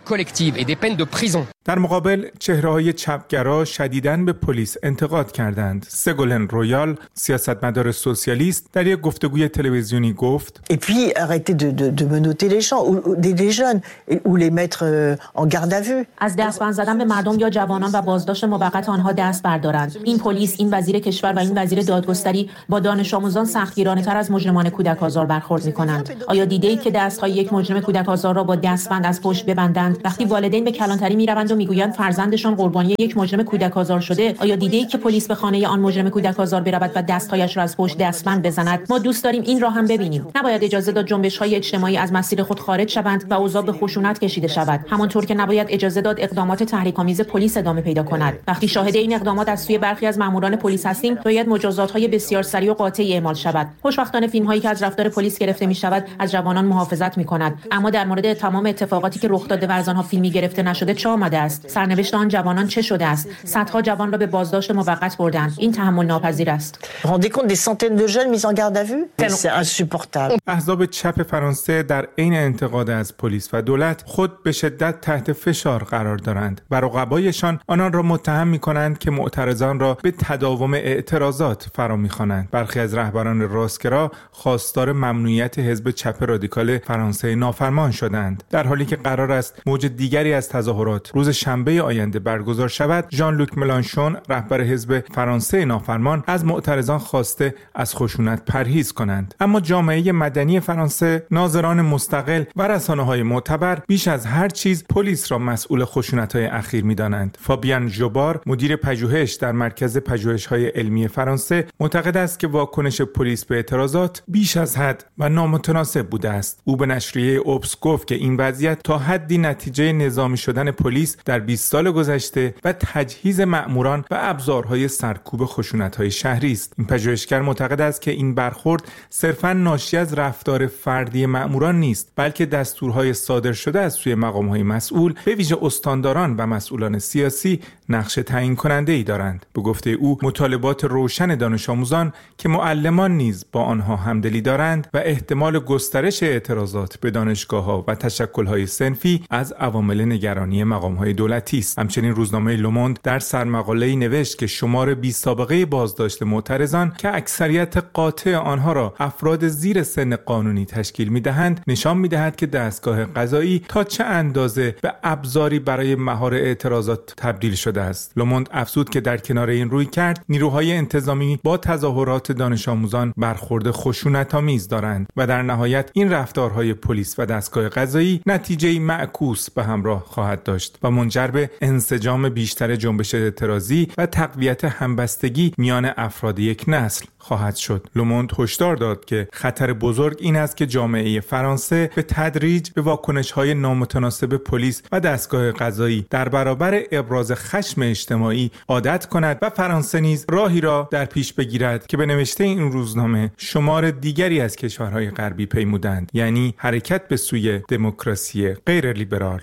در مقابل چهره‌های چپگرا شدیداً به پلیس انتقاد کردند. سگولن رویال، سیاستمدار سوسیالیست، در یک گفتگوی تلویزیونی گفت: Et puis arrêtez de menotter les gens ou des jeunes ou les mettre en garde à vue. از دستبند زدن به مردم یا جوانان و بازداشت موقت آنها دست بردارند. این پلیس، این وزیر کشور و این وزیر دادگستری با دانش آموزان سختگیرانه‌تر از مجرمان کودک آزار برخورد می‌کنند. آیا دیده‌اید که دست‌های یک مجرم کودک آزار را با دستبند از پشت ببندند وقتی والدین به کلانتری می‌روند و می‌گویند فرزندشان قربانی یک مجرم کودک آزار شده؟ آیا دیده‌اید که پلیس به خانه آن مجرم کودک آزار برود و دست‌هایش را از پشت دستبند بزند؟ ما دوست داریم این را هم ببینیم. نباید اجازه داد جنبش‌های اجتماعی از مسیر خود خارج شوند و اوضاع به خشونت کشیده شود. همانطور که نباید اجازه داد اقدامات تحریک‌آمیز پلیس ادامه پیدا کند. وقتی شاهد این اقدامات از سوی برخی از ماموران پلیس هستیم، باید مجازات‌های بسیار سریع و قاطعی اعمال شود. خوشبختانه فیلم‌هایی که از رفتار پلیس گرفته می‌شود از جوانان محافظت می‌کند، اما در مورد تمام اتفاقاتی که رخ داده و از آنها فیلمی گرفته نشده چه آمده است؟ سرنوشت آن جوانان چه شده است؟ صدها جوان را به بازداشت موقت بردند. این تحمل ناپذیر است. Rendez compte des centaines de jeunes mis en garde à vue? C'est insupportable. احزاب چپ فرانسه در عین انتقاد از پلیس و دولت خود به شدت تحت فشار قرار دارند و رقبایشان آنان را متهم می‌کنند که معترضان را به تداوم اعتراضات فرا می‌خوانند. برخی از رهبران راستگرا خواستار ممنوعیت حزب چپ رادیکال فرانسه نافرمان شدند. در حالی که قرار است موج دیگری از تظاهرات روز شنبه آینده برگزار شود، ژان لوک ملانشون، رهبر حزب فرانسه نافرمان، از معترضان خواسته از خشونت پرهیز کنند. اما جامعه مدنی فرانسه، ناظران مستقل و رسانه‌های معتبر بیش از هر چیز پلیس را مسئول خشونت‌های اخیر می‌دانند. فابیان ژوبار، مدیر پژوهش در مرکز پژوهش‌های علمی فرانسه، معتقد است که واکنش پلیس به اعتراضات بیش از حد و نامتناسب بوده است. او به نشریه اوبس گفت که این وضعیت تا حدی نتیجه نظامی شدن پلیس در 20 سال گذشته و تجهیز مأموران و ابزارهای سرکوب خشونت‌های شهری است. این پژوهشگر معتقد است که این برخورد صرفاً ناشی از رفتار فردی مأموران نیست، بلکه دستورهای صادر شده از سوی مقام‌های مسئول، به ویژه استانداران و مسئولان سیاسی، نقش تعیین کننده‌ای دارند. به گفته او، مطالبات روشن دانش آموزان که معلمان نیز با آنها همدلی دارند و احتمال گسترش اعتراضات به دانشگاه‌ها و تشکل‌های صنفی از عوامل نگرانی مقام‌های دولتی است. همچنین روزنامه لوموند در سرمقاله‌ای نوشت که شمار بی‌سابقه بازداشت معترضان که اکثریت قاطع آنها را افراد زیر سن قانونی تشکیل می‌دهند، نشان می‌دهد که دستگاه قضایی تا چه اندازه به ابزاری برای مهار اعتراضات تبدیل شده است. لوموند افزود که در کنار این رویکرد، نیروهای انتظامی با تظاهرات دانش آموزان برخورد خشونت‌آمیز دارند و در نهایت این رفتارهای پلیس و دستگاه قضایی نتیجه‌ای معکوس به همراه خواهد داشت و منجر به انسجام بیشتر جنبش اعتراضی و تقویت همبستگی میان افراد یک نسل خواهد شد. لوموند هشدار داد که خطر بزرگ این است که جامعه فرانسه به تدریج به واکنش‌های نامتناسب پلیس و دستگاه قضایی در برابر ابراز خشم اجتماعی عادت کند و فرانسه نیز راهی را در پیش بگیرد که به نوشته این روزنامه شمار دیگری از کشورهای غربی پیمودند، یعنی حرکت به سوی دموکراسی غیر لیبرال.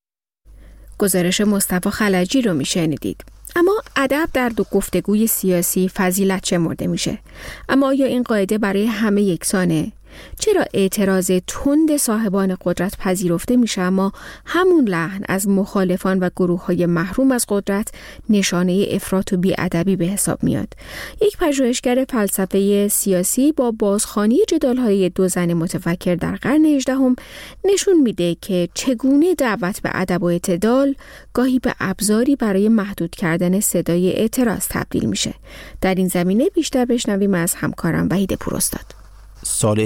گزارش مصطفی خلجی رو میشنیدید. اما ادب در دو گفتگوی سیاسی فضیلت شمرده میشه. اما آیا این قاعده برای همه یکسانه؟ چرا اعتراض تند صاحبان قدرت پذیرفته میشه اما همون لحن از مخالفان و گروه‌های محروم از قدرت نشانه افراط و بی‌ادبی به حساب میاد؟ یک پژوهشگر فلسفه سیاسی با بازخوانی جدال‌های دو زن متفکر در قرن 18 نشون میده که چگونه دعوت به ادب و اعتدال گاهی به ابزاری برای محدود کردن صدای اعتراض تبدیل میشه. در این زمینه بیشتر بشنویم از همکارم وحید پوراستاد. سال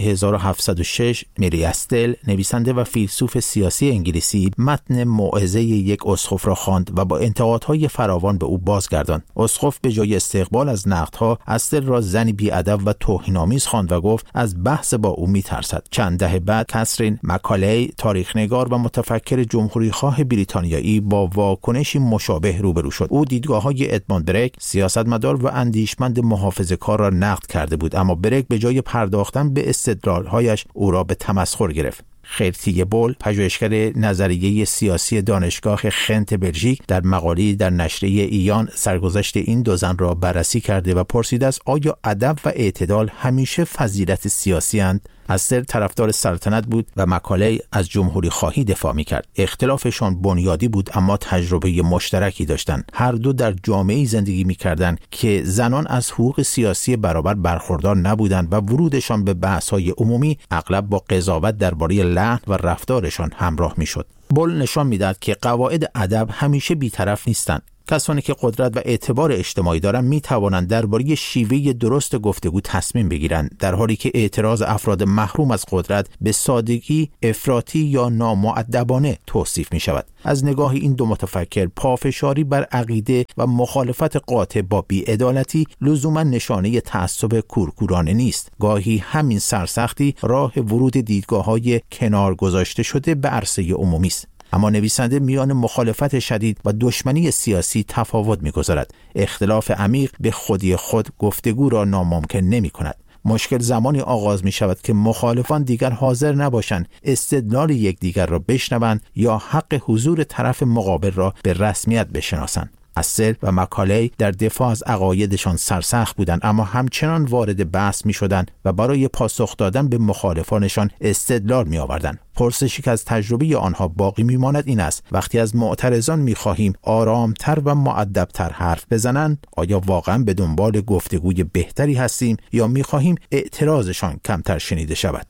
1706 مری استل، نویسنده و فیلسوف سیاسی انگلیسی، متن موعظه یک اسقف را خواند و با انتقادهای فراوان به او بازگرداند. اسقف به جای استقبال از نقدها، استل را زنی بی‌ادب و توهین‌آمیز خواند و گفت از بحث با او می‌ترسد. چند دهه بعد کاترین مکالی، تاریخ‌نگار و متفکر جمهوری‌خواه بریتانیایی، با واکنشی مشابه روبرو شد. او دیدگاه‌های ادموند برک، سیاستمدار و اندیشمند محافظه‌کار را نقد کرده بود، اما برک به جای پرداختن به استدلال‌هایش او را به تمسخر گرفت. خرتیه بول، پژوهشگر نظریه سیاسی دانشگاه خنت بلژیک، در مقاله‌ای در نشریه ایان سرگذشت این دو زن را بررسی کرده و پرسیده است آیا ادب و اعتدال همیشه فضیلت سیاسی اند؟ استل طرفدار سلطنت بود و مکالی از جمهوری خواهی دفاع می‌کرد. اختلافشان بنیادی بود اما تجربه مشترکی داشتند. هر دو در جامعه‌ای زندگی می‌کردند که زنان از حقوق سیاسی برابر برخوردار نبودند و ورودشان به بحث‌های عمومی اغلب با قضاوت درباره لحن و رفتارشان همراه می‌شد. بول نشان می‌داد که قواعد ادب همیشه بی‌طرف نیستند. کسانی که قدرت و اعتبار اجتماعی دارند می توانند درباره شیوه درست گفتگو تصمیم بگیرند، در حالی که اعتراض افراد محروم از قدرت به سادگی افراطی یا نامؤدبانه توصیف می شود. از نگاه این دو متفکر، پافشاری بر عقیده و مخالفت قاطع با بی‌عدالتی لزوما نشانه تعصب کورکورانه نیست. گاهی همین سرسختی راه ورود دیدگاه‌های کنار گذاشته شده به عرصه عمومی است. اما نویسنده میان مخالفت شدید و دشمنی سیاسی تفاوت می‌گذارد. اختلاف عمیق به خودی خود گفتگو را ناممکن نمی‌کند. مشکل زمانی آغاز می‌شود که مخالفان دیگر حاضر نباشند استدلال یکدیگر را بشنوند یا حق حضور طرف مقابل را به رسمیت بشناسند. استل و مکالی در دفاع از عقایدشان سرسخت بودند، اما همچنان وارد بحث می‌شدند و برای پاسخ دادن به مخالفانشان استدلال می‌آوردند. پرسشی که از تجربه آنها باقی می‌ماند این است: وقتی از معترضان می‌خواهیم آرام‌تر و مؤدب‌تر حرف بزنند، آیا واقعاً به دنبال گفتگوی بهتری هستیم یا می‌خواهیم اعتراضشان کمتر شنیده شود؟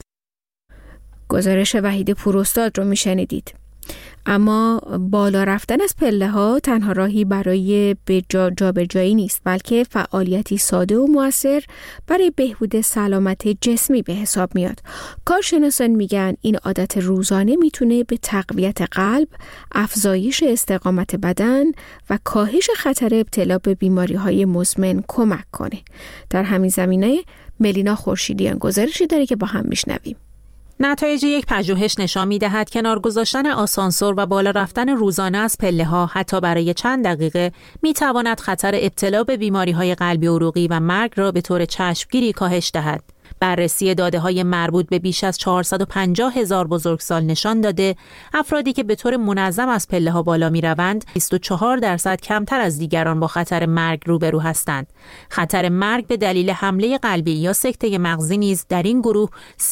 گزارش وحید پوراستاد رو می‌شنیدید. اما بالا رفتن از پله‌ها تنها راهی برای جابجایی نیست، بلکه فعالیتی ساده و مؤثر برای بهبود سلامت جسمی به حساب میاد. کارشناسان میگن این عادت روزانه میتونه به تقویت قلب، افزایش استقامت بدن و کاهش خطر ابتلا به بیماری‌های مزمن کمک کنه. در همین زمینه ملینا خورشیدیان گزارشی داره که با هم میشنویم. نتایج یک پژوهش نشان می‌دهد کنار گذاشتن آسانسور و بالا رفتن روزانه از پله‌ها حتی برای چند دقیقه می‌تواند خطر ابتلا به بیماری‌های قلبی عروقی و مرگ را به طور چشمگیری کاهش دهد. بررسی داده‌های مربوط به بیش از 450,000 بزرگسال نشان داده افرادی که به طور منظم از پله‌ها بالا می‌روند 24% کمتر از دیگران با خطر مرگ روبرو هستند. خطر مرگ به دلیل حمله قلبی یا سکته مغزی نیز در این گروه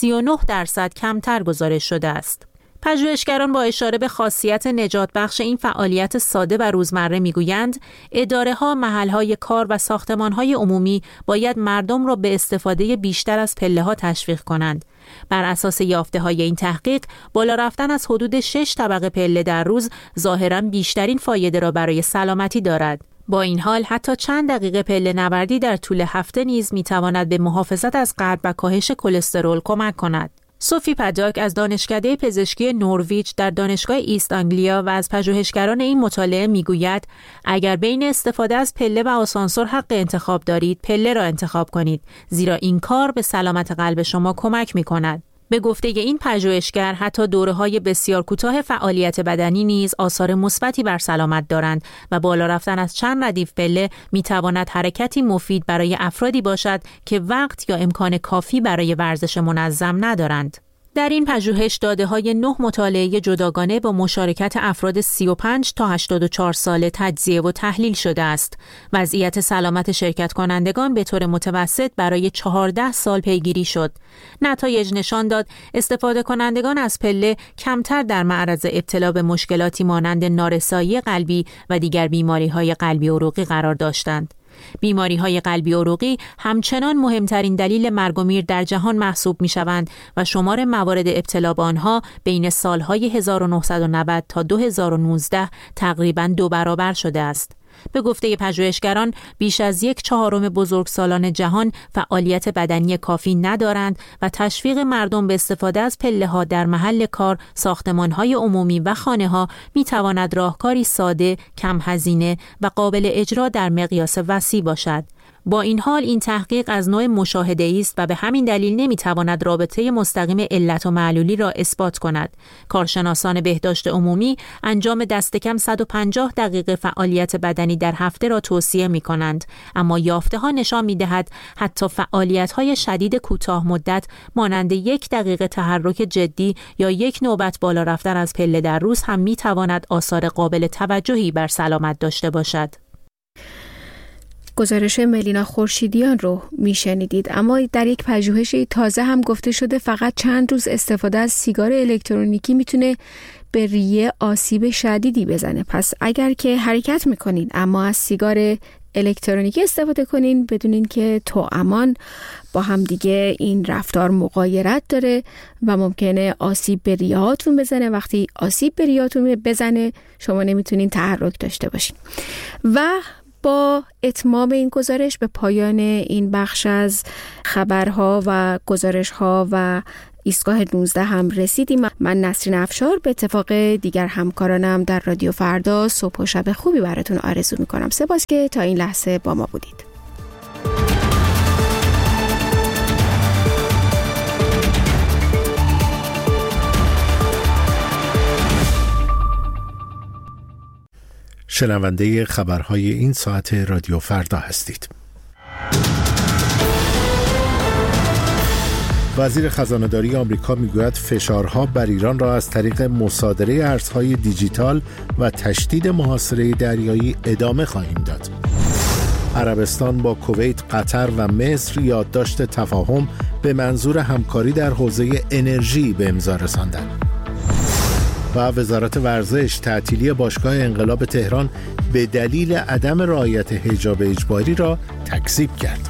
39% کمتر گزارش شده است. پژوهشگران با اشاره به خاصیت نجات بخش این فعالیت ساده و روزمره میگویند اداره‌ها، محل‌های کار و ساختمان‌های عمومی باید مردم را به استفاده بیشتر از پله‌ها تشویق کنند. بر اساس یافته‌های این تحقیق، بالا رفتن از حدود 6 طبقه پله در روز ظاهراً بیشترین فایده را برای سلامتی دارد. با این حال حتی چند دقیقه پله نوردی در طول هفته نیز می‌تواند به محافظت از قلب و کاهش کلسترول کمک کند. سوفی پداک از دانشکده پزشکی نرویج در دانشگاه ایست آنگلیا و از پژوهشگران این مطالعه میگوید اگر بین استفاده از پله و آسانسور حق انتخاب دارید، پله را انتخاب کنید، زیرا این کار به سلامت قلب شما کمک می‌کند. به گفته این پژوهشگر حتی دوره‌های بسیار کوتاه فعالیت بدنی نیز آثار مثبتی بر سلامت دارند و بالا رفتن از چند ردیف پله می‌تواند حرکتی مفید برای افرادی باشد که وقت یا امکان کافی برای ورزش منظم ندارند. در این پژوهش داده‌های 9 مطالعه جداگانه با مشارکت افراد 35 تا 84 ساله تجزیه و تحلیل شده است. وضعیت سلامت شرکت کنندگان به طور متوسط برای 14 سال پیگیری شد. نتایج نشان داد استفاده کنندگان از پله کمتر در معرض ابتلا به مشکلاتی مانند نارسایی قلبی و دیگر بیماری‌های قلبی عروقی قرار داشتند. بیماری‌های قلبی عروقی همچنان مهمترین دلیل مرگ و میر در جهان محسوب می‌شوند و شمار موارد ابتلا به آنها بین سال‌های 1990 تا 2019 تقریباً 2 برابر شده است. به گفته پژوهشگران بیش از 1/4 بزرگسالان جهان فعالیت بدنی کافی ندارند و تشویق مردم به استفاده از پله‌ها در محل کار، ساختمان‌های عمومی و خانه‌ها می‌تواند راهکاری ساده، کم هزینه و قابل اجرا در مقیاس وسیع باشد. با این حال این تحقیق از نوع مشاهده‌ای است و به همین دلیل نمی‌تواند رابطه مستقیم علت و معلولی را اثبات کند. کارشناسان بهداشت عمومی انجام دست کم 150 دقیقه فعالیت بدنی در هفته را توصیه می‌کنند، اما یافته‌ها نشان می‌دهد حتی فعالیت‌های شدید کوتاه مدت مانند 1 دقیقه تحرک جدی یا 1 نوبت بالا رفتن از پله در روز هم می‌تواند آثار قابل توجهی بر سلامت داشته باشد. گزارش ملینا خورشیدیان رو میشنیدید. اما در یک پژوهش تازه هم گفته شده فقط چند روز استفاده از سیگار الکترونیکی میتونه به ریه آسیب شدیدی بزنه. پس اگر که حرکت میکنین اما از سیگار الکترونیکی استفاده کنین بدونین که توامان با هم دیگه این رفتار مغایرت داره و ممکنه آسیب به ریه‌هاتون بزنه. وقتی آسیب به ریه‌هاتون بزنه شما نمیتونین تحرک داشته باشین. و با اتمام این گزارش به پایان این بخش از خبرها و گزارشها و ایستگاه 19 هم رسیدیم. من نسرین افشار به اتفاق دیگر همکارانم در رادیو فردا صبح و شب خوبی براتون آرزو میکنم. سپاس که تا این لحظه با ما بودید. شنونده خبرهای این ساعت رادیو فردا هستید. وزیر خزانه‌داری آمریکا میگوید فشارها بر ایران را از طریق مصادره ارزهای دیجیتال و تشدید محاصره دریایی ادامه خواهیم داد. عربستان با کویت، قطر و مصر یادداشت تفاهم به منظور همکاری در حوزه انرژی به امضا رساندند. و وزارت ورزش تعطیلی باشگاه انقلاب تهران به دلیل عدم رعایت حجاب اجباری را تکذیب کرد.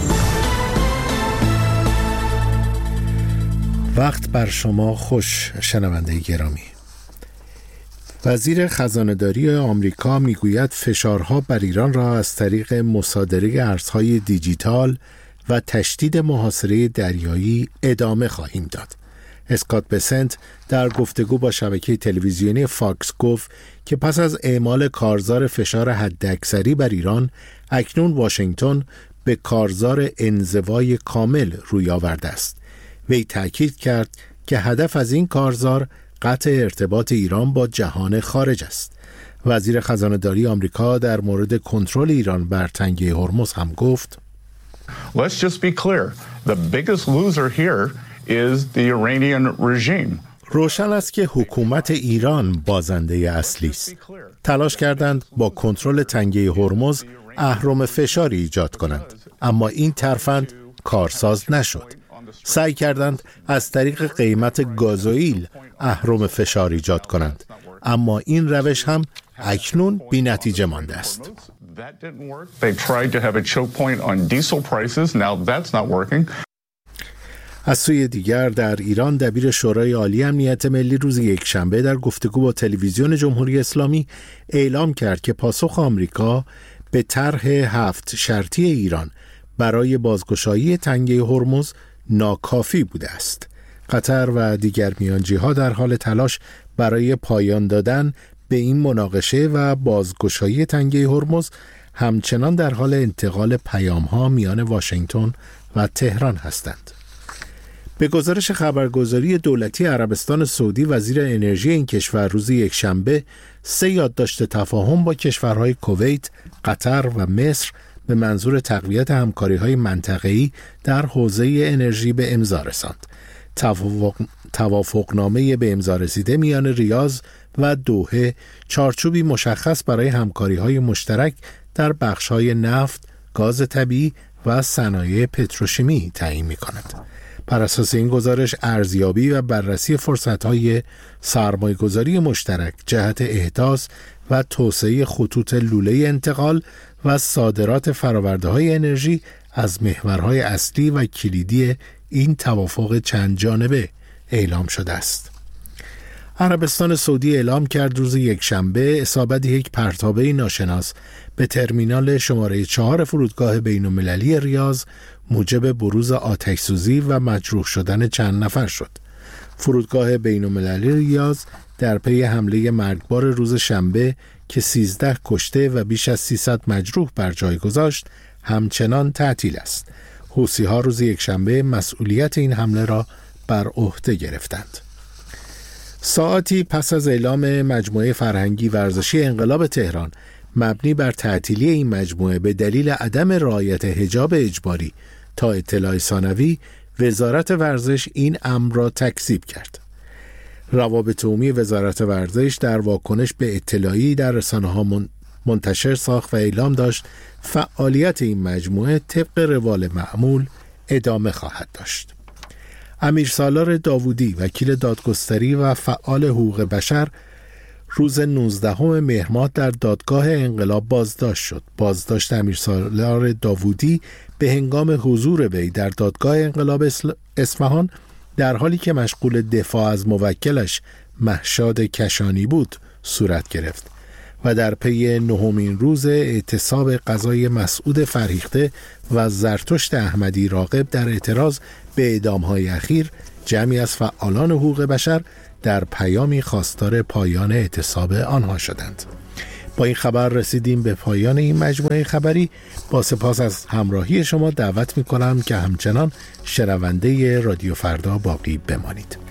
وقت بر شما خوش شنونده گرامی. وزیر خزانه‌داری آمریکا میگوید فشارها بر ایران را از طریق مصادره ارزهای دیجیتال و تشدید محاصره دریایی ادامه خواهیم داد. اسکات بسنت در گفتگو با شبکه تلویزیونی فاکس گفت که پس از اعمال کارزار فشار حداکثری بر ایران، اکنون واشنگتن به کارزار انزوای کامل روی آورده است. وی تأکید کرد که هدف از این کارزار قطع ارتباط ایران با جهان خارج است. وزیر خزانه‌داری آمریکا در مورد کنترل ایران بر تنگه هرمز هم گفت: Let's just be clear. The biggest loser here is the Iranian regime. روشن است که حکومت ایران بازنده اصلی است. تلاش کردند با کنترل تنگه هرمز اهرم فشاری ایجاد کنند، اما این ترفند کارساز نشد. سعی کردند از طریق قیمت گازوئیل اهرم فشار ایجاد کنند، اما این روش هم اکنون بی‌نتیجه مانده است. از سوی دیگر در ایران دبیر شورای عالی امنیت ملی روز یکشنبه در گفتگو با تلویزیون جمهوری اسلامی اعلام کرد که پاسخ آمریکا به طرح 7 شرطی ایران برای بازگشایی تنگه هرمز ناکافی بوده است. قطر و دیگر میانجی‌ها در حال تلاش برای پایان دادن به این مناقشه و بازگشایی تنگه هرمز همچنان در حال انتقال پیام‌ها میان واشنگتن و تهران هستند. به گزارش خبرگزاری دولتی عربستان سعودی، وزیر انرژی این کشور روز یکشنبه 3 یادداشت تفاهم با کشورهای کویت، قطر و مصر به منظور تقویت همکاری‌های منطقه‌ای در حوزه انرژی به امضا رساند. توافقنامه به امضا رسیده میان ریاض و دوحه چارچوبی مشخص برای همکاری‌های مشترک در بخش‌های نفت، گاز طبیعی و صنایع پتروشیمی تعیین می‌کند. بر اساس این گزارش ارزیابی و بررسی فرصت‌های سرمایه‌گذاری مشترک جهت احداث و توسعه خطوط لوله انتقال و صادرات فرآورده‌های انرژی از محورهای اصلی و کلیدی این توافق چند جانبه اعلام شده است. عربستان سعودی اعلام کرد روز یکشنبه اصابت یک پرتابه ناشناس به ترمینال شماره 4 فرودگاه بین‌المللی ریاض موجب بروز آتش‌سوزی و مجروح شدن چند نفر شد. فرودگاه بین‌المللی ریاض در پی حمله مرگبار روز شنبه که 13 کشته و بیش از 300 مجروح بر جای گذاشت همچنان تعطیل است. حوثی‌ها روز یکشنبه مسئولیت این حمله را بر عهده گرفتند. ساعتی پس از اعلام مجموعه فرهنگی ورزشی انقلاب تهران مبنی بر تعطیلی این مجموعه به دلیل عدم رعایت حجاب اجباری تا اطلاع ثانوی، وزارت ورزش این امر را تکذیب کرد. روابط عمومی وزارت ورزش در واکنش به اطلاعی در رسانه‌ها منتشر ساخت و اعلام داشت فعالیت این مجموعه طبق روال معمول ادامه خواهد داشت. امیرسالار داوودی وکیل دادگستری و فعال حقوق بشر روز 19 مهر ماه در دادگاه انقلاب بازداشت شد. بازداشت امیرسالار داوودی به هنگام حضور وی در دادگاه انقلاب اصفهان در حالی که مشغول دفاع از موکلش مهشاد کشانی بود صورت گرفت و در پی 9مین روز اعتصاب قضای مسعود فرهیخته و زرتشت احمدی راغب در اعتراض به اعدام‌های اخیر جمعی از فعالان حقوق بشر در پیامی خواستار پایان اعتصاب آنها شدند. با این خبر رسیدیم به پایان این مجموعه خبری. با سپاس از همراهی شما دعوت می‌کنم که همچنان شنونده رادیو فردا باقی بمانید.